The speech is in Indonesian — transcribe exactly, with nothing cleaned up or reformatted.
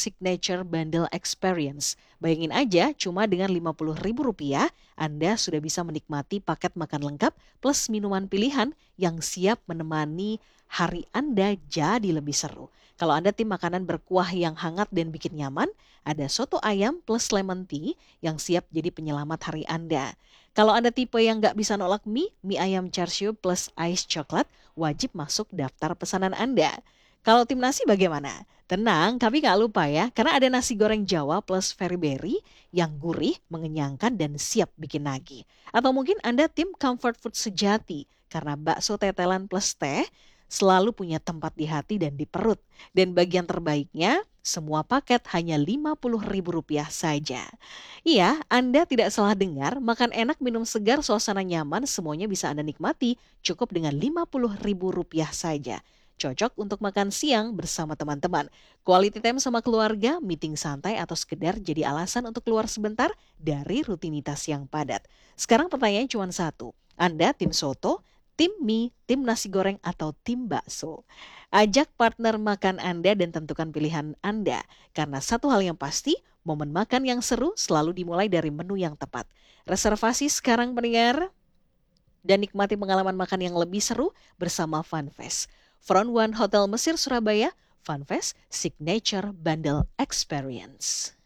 Signature Bundle Experience. Bayangin aja, cuma dengan lima puluh ribu rupiah, Anda sudah bisa menikmati paket makan lengkap plus minuman pilihan yang siap menemani hari Anda jadi lebih seru. Kalau Anda tim makanan berkuah yang hangat dan bikin nyaman, ada soto ayam plus lemon tea yang siap jadi penyelamat hari Anda. Kalau Anda tipe yang nggak bisa nolak mie, mie ayam char siu plus ice coklat wajib masuk daftar pesanan Anda. Kalau tim nasi bagaimana? Tenang, kami gak lupa ya, karena ada nasi goreng Jawa plus very-berry yang gurih, mengenyangkan, dan siap bikin nagih. Atau mungkin Anda tim comfort food sejati, karena bakso tetelan plus teh selalu punya tempat di hati dan di perut. Dan bagian terbaiknya, semua paket hanya lima puluh ribu rupiah saja. Iya, Anda tidak salah dengar, makan enak, minum segar, suasana nyaman, semuanya bisa Anda nikmati cukup dengan lima puluh ribu rupiah saja. Cocok untuk makan siang bersama teman-teman. Quality time sama keluarga, meeting santai atau sekedar jadi alasan untuk keluar sebentar dari rutinitas yang padat. Sekarang pertanyaannya cuma satu. Anda tim soto, tim mie, tim nasi goreng, atau tim bakso? Ajak partner makan Anda dan tentukan pilihan Anda. Karena satu hal yang pasti, momen makan yang seru selalu dimulai dari menu yang tepat. Reservasi sekarang pendengar dan nikmati pengalaman makan yang lebih seru bersama Funfest. Front One Hotel Mesir Surabaya, Funfest Signature Bundle Experience.